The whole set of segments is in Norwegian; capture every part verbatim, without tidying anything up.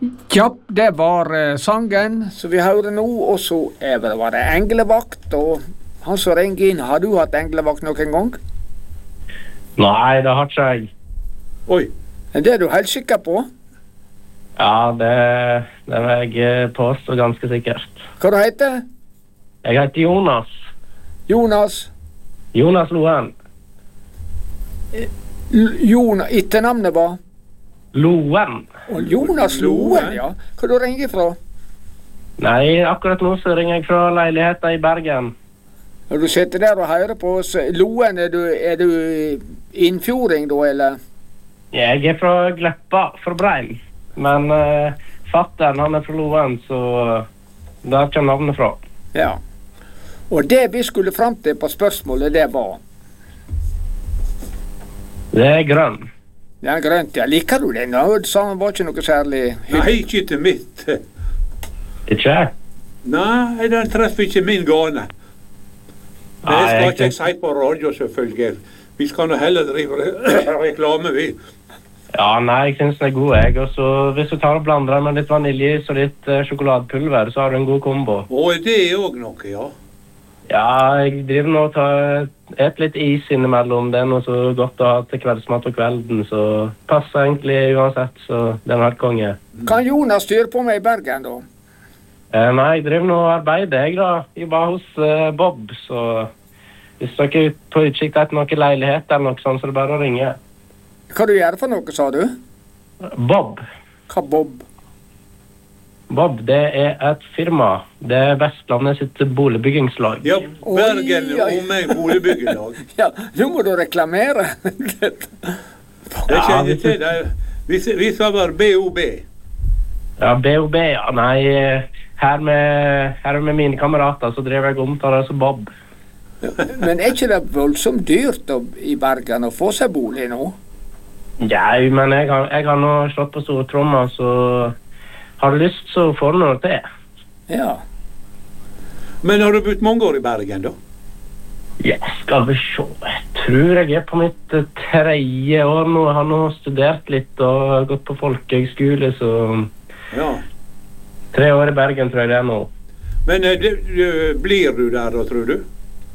Ja, det var uh, sangen som vi hører nå, og så er det, var det englevakt, og han som ringer inn, har du hatt englevakt noen gang? Nei, det har ikke jeg. Oi. Det er du helt sikker på? Ja, det, det vil jeg påstå ganske sikkert. Hva du heter? Jeg heter Jonas. Jonas? Jonas Loen. L- Jonas, etternavnet var? Loen. Og Jonas Loen, ja. Hva du ringer fra? Nei, akkurat nå så ringer jeg fra leiligheten i Bergen. Når du sitter der og hører på oss, Loen, er du, er du innfjording da, eller? Jeg er fra Gleppa, fra Breim. Men uh, fatteren, han er fra Loen, så der kommer navnet fra. Ja. Og det vi skulle frem til på spørsmålet, det var? Det er grønn. Det er grønt, ja. Liker du den? Ja, det sa han var ikke noe særlig hyggelig. Nei, ikke til mitt. Ikke? Nei, den treffer ikke min gane. Det Nei, skal jeg ikke jeg synes- si på radio, selvfølgelig. Vi skal nå heller drive re- reklame, vi. Ja, nei, jeg synes den er god, jeg. Og så hvis du tar og blander den med litt vaniljeis og litt uh, sjokoladepulver, så har du en god kombo. Og det er også noe, ja. Ja, jeg driver nå og tar et litt is innimellom. Det er noe så godt å ha til kveldsmat på kvelden, så passer egentlig uansett, så det er en helt konge. Kan Jonas styre på meg i Bergen, da? Eh, nei, jeg driver nå og arbeider, jeg da. Jeg var hos eh, Bob, så hvis dere er på utsikt etter noen leilighet eller noe sånt, så er det bare å ringe. Hva du gjør for noe, sa du? Bob. Hva Bob? Bob, det er et firma. Det er Vestlandet sitt boligbyggingslag. Ja, Bergen Oi, oi. og meg boligbyggelag. Ja, nå må du reklamere. Det kjenner jeg til. Det er- Vi, vi sa bare B O B. Ja, B O B, ja. Nei, her med, her med mine kamerater så driver jeg omtaler det som Bob. Men er ikke det voldsomt dyrt å, i Bergen å få seg bolig nå? Ja, men jeg har, jeg har nå slått på stortromma, så har du lyst, så får du noe til. Ja. Men har du bodd mange år i Bergen, da? Ja, skal vi se. Jeg tror jeg er på mitt eh, tredje år nå. Jeg har nå studert litt og gått på folkehøgskole, så Ja. tre år i Bergen tror jeg det er nå. Men eh, det, det, blir du der da, tror du?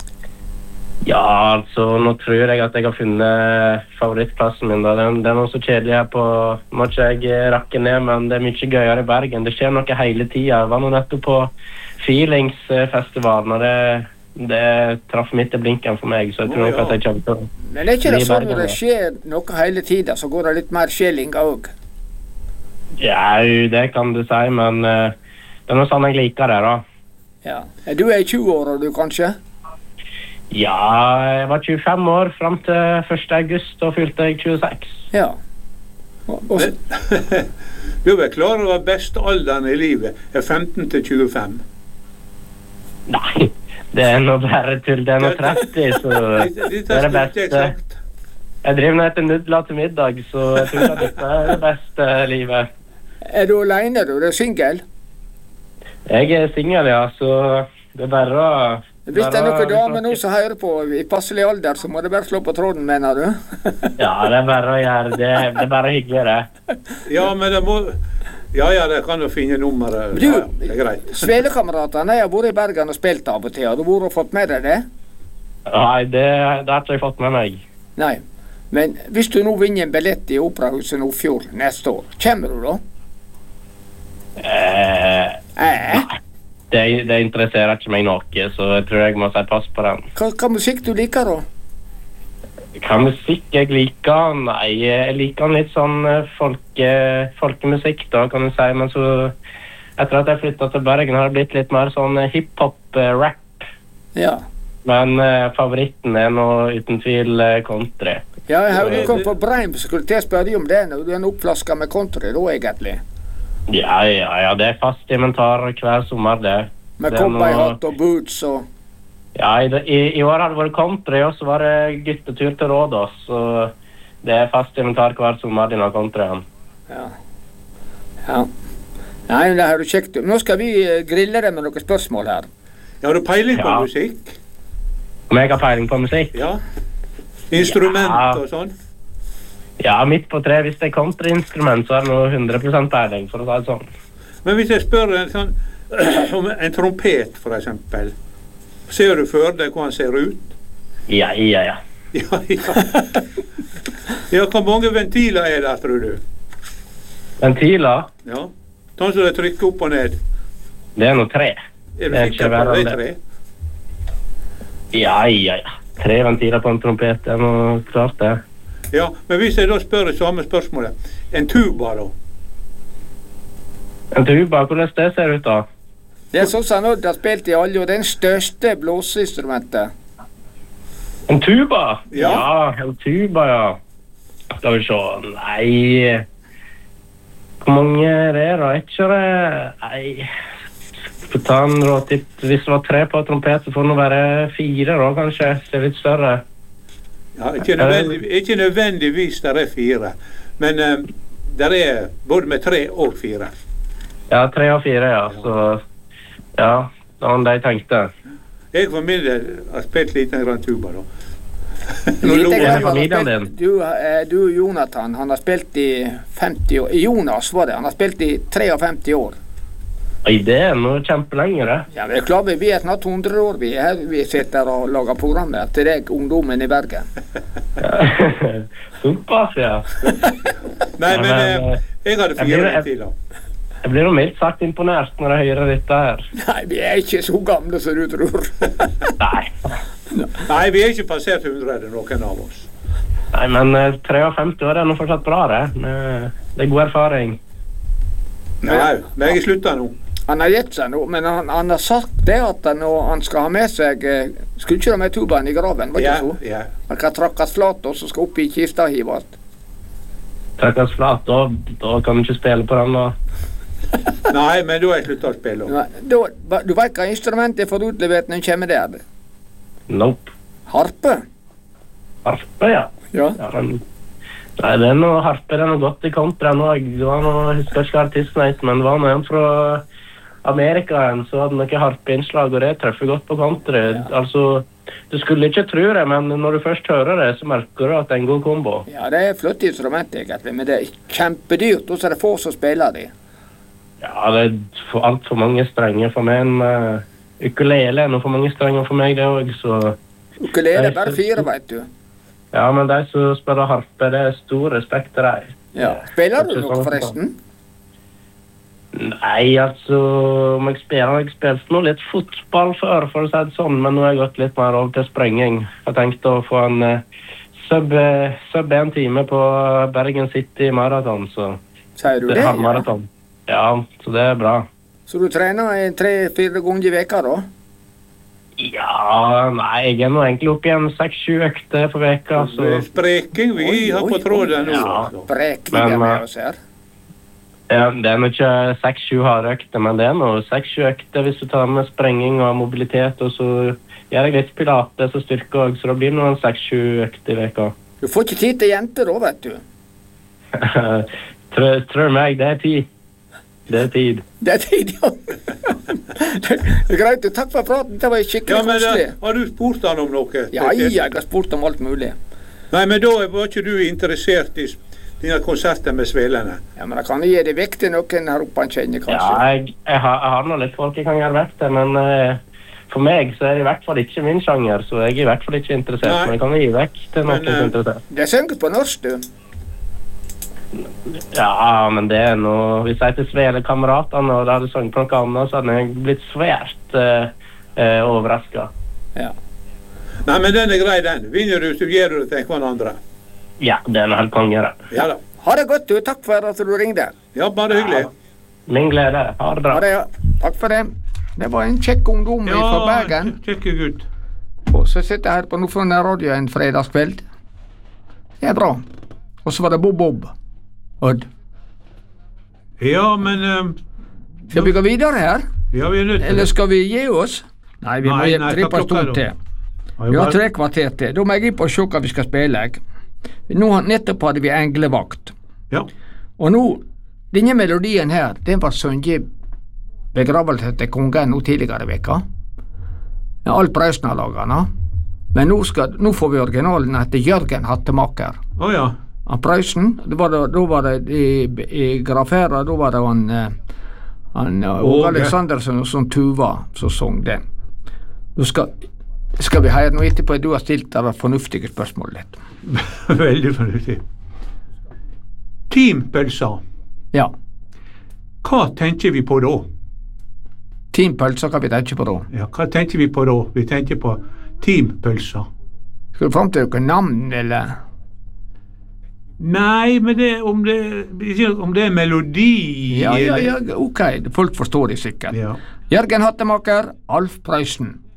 Ja, altså, nå tror jeg at jeg har funnet favorittplassen min. Da. Det, er, det er noe så kjedelig her på, må ikke jeg rakke ned, men det er mye gøyere i Bergen. Det skjer noe hele tiden. Jeg var nå nettopp på Feelingsfestivalen, og det, det traff midt i blinken for meg, så jeg tror Å, nok ja. at jeg kommer til å Men er ikke det bli i sånn Bergen, når det ja. skjer noe hele tiden, så går det litt mer skjelling òg? Ja, det kan du si, men eh, det er noe sånn jeg liker det, da. Ja. Du er i tjue-åra, du, kanskje? Ja, jeg var tjuefem år frem til første august, og fylte jeg tjueseks. Ja. Og, og, Men, du er vel klar over beste alderen i livet er femten til tjuefem. Nei, det er noe bare tull. Det er noe tretti, så det er det beste. Jeg driver nå etter nudler til middag, så jeg tror at dette er det beste livet. er du alene, du? Du er singel? Jeg er singel, ja, så det er bare å... Hvis det er noen damer nå som hører på i passelig alder, så må du bare slå på tråden, mener du? Ja, det er bare å gjøre det. Det er bare hyggelig, det. Ja, men det må... Ja, ja, det kan du finne nummeret. Du, Ja, det er greit. Svelekameratene, jeg har vært i Bergen og spilt av og til. Har du vært og fått med deg det? Nei, det, det har ikke jeg fått med meg. Nei. Men hvis du nå vinner en billett i Operahuset Nordfjord neste år, kommer du da? Eh, Eh? det, det interesserer ikke meg noe, så jeg tror jeg må si pass på den. Hva, hva musikk du liker da? Hva musikk jeg liker? Nei, jeg liker litt sånn eh, folke, folkemusikk da, kan du si. Men så, etter at jeg flyttet til Bergen, har det blitt litt mer sånn eh, hiphop-rap. Ja. Men eh, favoritten er nå uten tvil eh, country. Ja, jeg hørte du kom på Breim, så skulle jeg spørre deg om det når du er en oppflaska med country da, egentlig. Ja, ja, ja, det er fast inventar hver sommer, det. Med Det er noe- cowboyhatt og boots og... Ja, i, i, i år har det vært country, og så var det guttetur til Rådås, så det er fast inventar hver sommer denne countryen. Ja. Ja. Nei, men det har du kjekt. Nå skal vi eh, grille deg med noen spørsmål her. Ja, har du peiling på Ja. musikk? Om jeg har peiling på musikk? Ja. Instrument Ja. og sånn? Ja, midt på tre. Hvis det er kontrainstrument, så er det noe hundre prosent peiling, for å si det sånn. Men hvis jeg spør en, sånn, om en trompet, for eksempel, ser du for deg hvordan han ser ut? Ja, ja, ja. Ja, ja. Ja, hvor mange ventiler er det, tror du? Ventiler? Ja. Sånn som det trykker opp og ned. Det er noe tre. Er du sikker på det er tre? Ja, ja, ja. Tre ventiler på en trompet, det er noe klart det. Ja, men hvis jeg da spør det samme spørsmålet, en tuba da? En tuba, hvordan det ser ut da? Det er sånn som Odd har spilt i alle, og det er den største blåseinstrumentet. En tuba? Ja. Ja, en tuba, ja. Skal vi se, nei... Hvor mange er det da? Ikke det... Nei... Får ta en råtipp. Hvis det var tre på trompet, så får det være fire da, kanskje. Det er litt større. Ja, ikke, nødvendig, ikke nødvendigvis der er fire. Men um, der er både med tre og fire. Ja, tre og fire, ja. Så... Ja, det var det jeg tenkte. Jeg for min del har spilt liten grann tuba da. Lite grann har familien spilt, du, eh, du Jonathan, han har spilt i femti år. Jonas var det, han har spilt i femti tre år. Oi, det er noe kjempelengre. Ja, men det er klart vi er snart hundre år, vi er her, vi sitter og lager programmer til deg, ungdommen i Bergen. Såpass, ja. Nei, men eh, jeg hadde Jeg fire blir- ventiler. Jeg blir jo mildt sagt imponert når jeg hører dette her. Nei, vi er ikke så gamle som du tror. Nei. Nei, vi er ikke passert hundre, noen av oss. Nei, men eh, femtitre år er nå fortsatt bra, det. Men, Det er god erfaring. Nei, men jeg slutter nå. Han har gitt seg nå, men han, han har sagt det at han, han skal ha med seg eh, skulle ikke ha med tubaen i graven, var det Ja, ikke så? ja. Han kan trakkes flat og så skal opp i kista og hive alt. Trekkes flat, da, da kan du ikke spille på den da. Nei, men da har jeg sluttet å spille. Nei, da, du vet hva instrumentet får utlevert når den kommer der? Nope. Harpe? Harpe, ja. Ja. Ja, men, nei, det er noe harpe, det er noe godt i kontra nå. Det var noe, jeg husker ikke artisten het, men det var noe fra Amerika en, så hadde noe harpeinnslag, og det treffer godt på kontra. Ja. Altså, du skulle ikke tro det, men når du først hører det, så merker du at det er en god kombo. Ja, det er flott instrument egentlig, men det er kjempedyrt, og så er det få som spiller det. Ja, det er for alt for mange strenger for meg. En uh, ukulele er noe for mange strenger for meg, det også, så... Ukulele er bare fire, vet du. Ja, men de som spiller harpe, det er stor respekt til deg. Ja. Spiller du noe forresten? Nei, altså, om jeg spiller, jeg spilte nå litt fotball før, for å si det sånn, men nå har jeg gått litt mer over til sprenging. Jeg tenkte å få en uh, sub, uh, sub en time på Bergen City Marathon, så... Sier du det det? er halvmarathon. Ja, så det er bra. Så du trener i tre-fire ganger i veka da? Ja, nei, jeg er nå egentlig oppe igjen seks-sju økter for veka, så... Spreking vi Oi, har oi, på tråden nå. Ja. altså. Brekninger Men, med oss her. Ja, det er nå ikke seks-sju harde økter, men det er nå seks-sju økter hvis du tar med sprenging og mobilitet, og så gjør jeg litt pilates og styrke også, så da blir det noen seks-sju økter i veka. Du får ikke tid til jenter da, vet du. Tror, tror meg, det er tid. Det er tid. Det er tid, ja. Det er greit, takk for praten, det var skikkelig Ja, men koselig. uh, har du spurt han om noe? Ja, jeg har spurt om alt mulig. Nei, men da var ikke du interessert i dine konserter med svelene? Ja, men da kan jeg gi det vekk til noen her oppe han kjenner, Ja, kanskje. jeg, jeg, har, jeg har nå litt folk jeg kan gjøre vekk til, men uh, for meg så er det i hvert fall ikke min sjanger, så jeg er i hvert fall ikke interessert, Nei. men jeg kan gi vekk til noen Men, som er uh, interessert. Det synger på norsk, du. Ja, men det er noe... Hvis jeg til Svele-kameratene og det hadde sunget på noe annet, så hadde jeg blitt svært uh, uh, overrasket. Ja. Nei, men den er grei, den. Vinner du, så gir du det til hverandre andre. Ja, det er noe helt konge, det. Ja da. Ha det godt, du. Takk for at du ringde. Ja, bare hyggelig. Min glede. Ha det bra. Ha det, ja. Takk for det. Det var en kjekk ungdom fra Bergen. kjekke gutt. Og så sitter jeg her på Nordfjorden Radio en fredagskveld. Det er bra. Og så var det Bob Bob. Odd. Ja, men um, Skal vi gå videre her? Ja, vi er nødt til Eller det. skal vi gi oss? Nei, vi må Nei, gi nei, tre hva par klokka er stund det? til. Har jo Vi har bare- tre kvarter til. Da må jeg inn på og se hva vi skal spille. jeg. Nå har- Nettopp hadde vi englevakt. Ja. Og nå, denne melodien her, den var sunget begravelse til kongen nå tidligere i veka. Ja, Alf Prøysen har laget den. Men nå, skal, nå får vi originalen etter Jørgen Hattemaker. Å ja. Han Prøysen, da var det, da var det i, i Grafera, da var det han, eh, han eh, Åge Aleksandersen og sånn Tuva som sang den. Nå skal, skal vi høre noe etterpå, du har stilt det fornuftige spørsmålet litt. Veldig fornuftig. Teampølsa. Ja. Hva tenker vi på da? Teampølsa, hva vi tenker på da? Ja, hva tenker vi på da? Vi tenker på teampølsa. Skal du frem til noen navn, eller? Nei, men det, om, det, om det er melodi Ja, ja, ja, ok, folk forstår det sikkert. Ja. Jørgen Hattemaker, Alf Prøysen.